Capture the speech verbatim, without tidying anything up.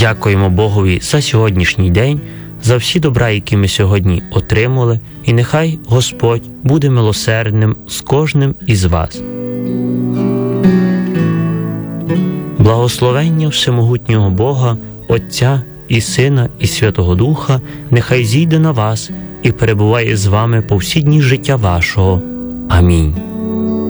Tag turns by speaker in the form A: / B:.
A: Дякуємо Богові за сьогоднішній день, за всі добра, які ми сьогодні отримали, і нехай Господь буде милосердним з кожним із вас. Благословення всемогутнього Бога, Отця і Сина і Святого Духа, нехай зійде на вас і перебуває з вами по всі дні життя вашого. Амінь.